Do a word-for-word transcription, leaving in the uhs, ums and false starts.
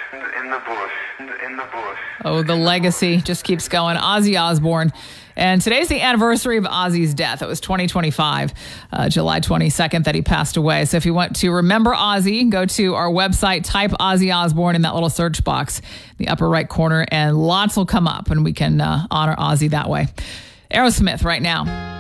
in the bush, in the bush. Oh, the legacy just keeps going. Ozzy Osbourne. And today's the anniversary of Ozzy's death. It was twenty twenty-five, uh, July twenty-second, that he passed away. So if you want to remember Ozzy, go to our website, type Ozzy Osbourne in that little search box in the upper right corner, and lots will come up, and we can uh, honor Ozzy that way. Aerosmith right now.